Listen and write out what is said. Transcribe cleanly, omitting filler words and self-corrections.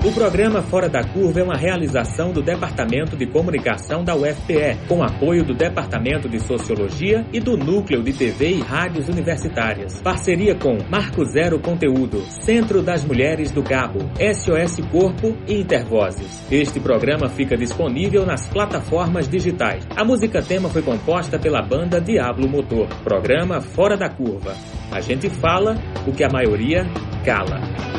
O programa Fora da Curva é uma realização do Departamento de Comunicação da UFPE, com apoio do Departamento de Sociologia e do Núcleo de TV e Rádios Universitárias. Parceria com Marco Zero Conteúdo, Centro das Mulheres do Cabo, SOS Corpo e Intervozes. Este programa fica disponível nas plataformas digitais. A música tema foi composta pela banda Diablo Motor. Programa Fora da Curva. A gente fala o que a maioria cala.